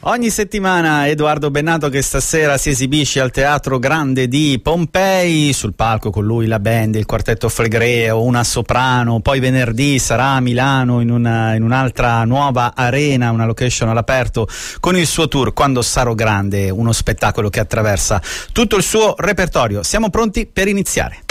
Ogni settimana Edoardo Bennato, che stasera si esibisce al Teatro Grande di Pompei, sul palco con lui la band, il quartetto Flegreo, una soprano. Poi venerdì sarà a Milano in un'altra nuova arena, una location all'aperto, con il suo tour Quando sarò grande, uno spettacolo che attraversa tutto il suo repertorio. Siamo pronti per iniziare.